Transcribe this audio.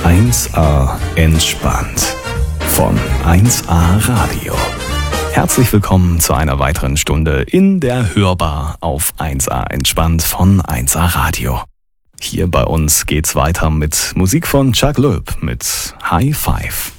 1A entspannt von 1A Radio. Herzlich willkommen zu einer weiteren Stunde in der Hörbar auf 1A entspannt von 1A Radio. Hier bei uns geht's weiter mit Musik von Chuck Loeb mit High Five.